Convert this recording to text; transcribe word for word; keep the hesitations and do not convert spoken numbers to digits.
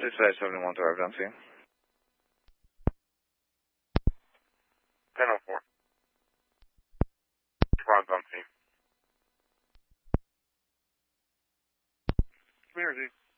This is seventy-one Drive, Dempsey. ten oh four. Ron Dempsey. Clear, Z.